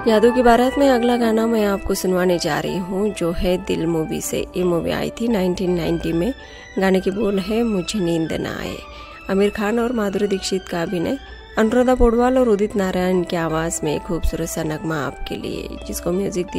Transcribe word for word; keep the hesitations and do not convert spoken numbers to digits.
यादों की बारात में अगला गाना मैं आपको सुनवाने जा रही हूँ, जो है दिल मूवी से। ये मूवी आई थी नाइनटीन नाइंटी में। गाने के बोल है मुझे नींद न आए। आमिर खान और माधुरी दीक्षित का अभिनय, अनुराधा पौडवाल और उदित नारायण की आवाज़ में खूबसूरत सा नगमा आपके लिए, जिसको म्यूजिक